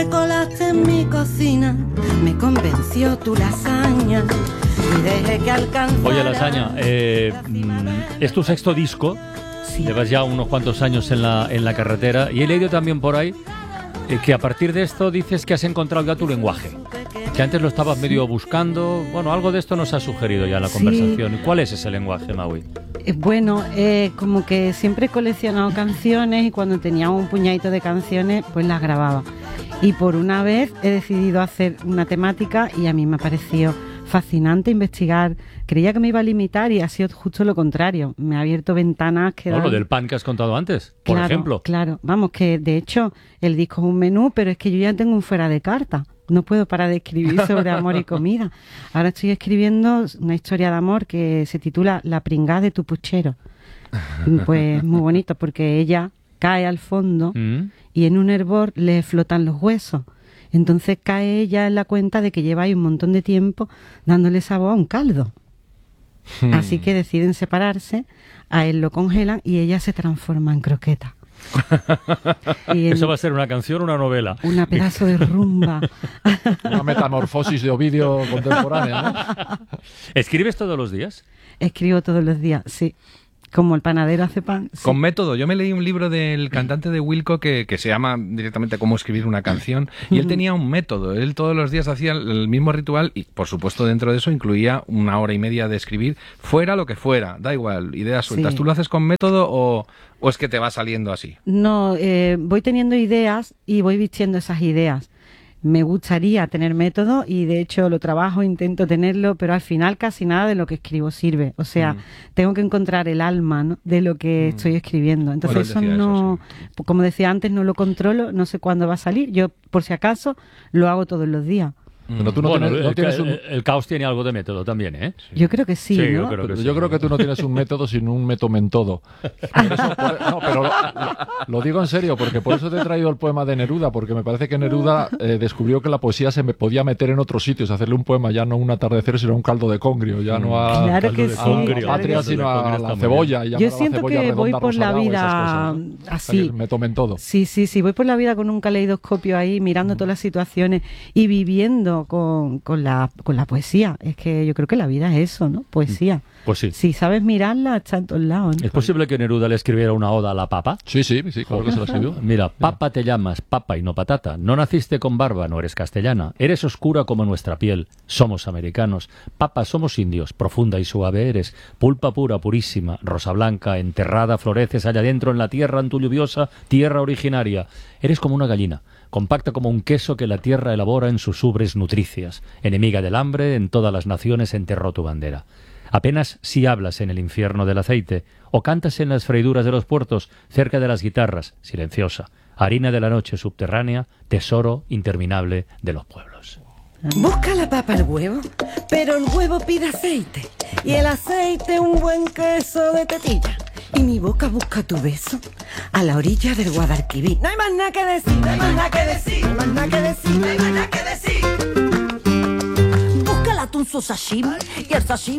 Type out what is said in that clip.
te colaste en mi cocina, me convenció tu lasaña y dejé que alcanzara. Oye, Lasaña, es tu sexto disco. Sí. Llevas ya unos cuantos años en la carretera y he leído también por ahí que a partir de esto dices que has encontrado ya tu lenguaje, que antes lo estabas medio buscando. Bueno, algo de esto nos has sugerido ya en la conversación. ¿Cuál es ese lenguaje, Maui? Bueno, como que siempre he coleccionado canciones y cuando tenía un puñadito de canciones pues las grababa, y por una vez he decidido hacer una temática y a mí me ha parecido fascinante investigar. Creía que me iba a limitar y ha sido justo lo contrario. Me ha abierto ventanas que... Lo del pan que has contado antes, por ejemplo. Claro, vamos, que de hecho el disco es un menú, pero es que yo ya tengo un fuera de carta. No puedo parar de escribir sobre amor y comida. Ahora estoy escribiendo una historia de amor que se titula La pringá de tu puchero. Pues muy bonito, porque ella cae al fondo y en un hervor le flotan los huesos. Entonces cae ella en la cuenta de que lleva ahí un montón de tiempo dándole sabor a un caldo. Así que deciden separarse, a él lo congelan y ella se transforma en croqueta. ¿Eso va a ser una canción o una novela? Una pedazo de rumba. Una metamorfosis de Ovidio contemporánea, ¿no? ¿Escribes todos los días? Escribo todos los días, sí. Como el panadero hace pan. Sí. Con método. Yo me leí un libro del cantante de Wilco que se llama directamente Cómo escribir una canción, y él tenía un método. Él todos los días hacía el mismo ritual y, por supuesto, dentro de eso incluía 1 hora y media de escribir, fuera lo que fuera, da igual, ideas sueltas. Sí. ¿Tú lo haces con método o es que te va saliendo así? No, voy teniendo ideas y voy vistiendo esas ideas. Me gustaría tener método y de hecho lo trabajo, intento tenerlo, pero al final casi nada de lo que escribo sirve. O sea, tengo que encontrar el alma, ¿no?, de lo que estoy escribiendo. Entonces eso no, sí. Como decía antes, no lo controlo, no sé cuándo va a salir. Yo, por si acaso, lo hago todos los días. Pero tú no tienes el caos tiene algo de método también, ¿eh? Yo creo que sí, ¿no? Yo creo que tú no tienes un método, sino un metomentodo. No, pero lo digo en serio, porque por eso te he traído el poema de Neruda, porque me parece que Neruda descubrió que la poesía se me podía meter en otros sitios, hacerle un poema ya no a un atardecer, sino a un caldo de congrio, ya no a, claro que sí, la patria, sino a la cebolla. Yo siento que voy por la vida así. Metomentodo. Sí, voy por la vida con un caleidoscopio ahí, mirando todas las situaciones y viviendo con la poesía. Es que yo creo que la vida es eso, ¿no? Poesía. Pues sí. Si sabes mirarla, está en todos lados, ¿no? ¿Es posible que Neruda le escribiera una oda a la papa? Sí, claro que se la escribió. Mira, papa te llamas, papa y no patata. No naciste con barba, no eres castellana. Eres oscura como nuestra piel. Somos americanos. Papa, somos indios. Profunda y suave eres. Pulpa pura, purísima. Rosa blanca, enterrada, floreces allá adentro en la tierra, en tu lluviosa tierra originaria. Eres como una gallina, compacta como un queso que la tierra elabora en sus ubres nutricias. Enemiga del hambre, en todas las naciones enterró tu bandera. Apenas si hablas en el infierno del aceite, o cantas en las freiduras de los puertos, cerca de las guitarras, silenciosa, harina de la noche subterránea, tesoro interminable de los pueblos. Busca la papa el huevo, pero el huevo pide aceite, y el aceite un buen queso de tetilla. Y mi boca busca tu beso a la orilla del Guadalquivir. No hay más nada que decir, no hay más nada que decir, no hay más nada que decir, no hay más nada que decir. Busca el atún su sashimi y el sashimi